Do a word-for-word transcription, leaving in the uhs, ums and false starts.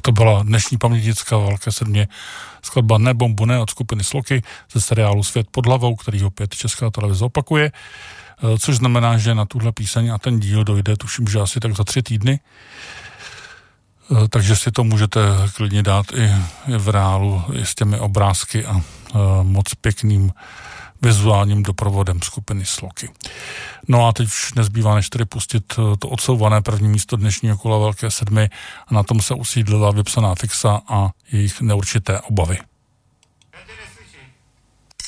To byla dnešní pamětnická Velké sedmě, skladba Ne bombu ne od skupiny Sloky ze seriálu Svět pod hlavou, který opět Česká televize opakuje, což znamená, že na tuhle píseň a ten díl dojde, tuším, že asi tak za tři týdny. Takže si to můžete klidně dát i v reálu i s těmi obrázky a moc pěkným vizuálním doprovodem skupiny Sloky. No a teď už nezbývá než tedy pustit to odsouvané první místo dnešního kola Velké sedmy a na tom se usídlila Vypsaná fixa a jejich Neurčité obavy.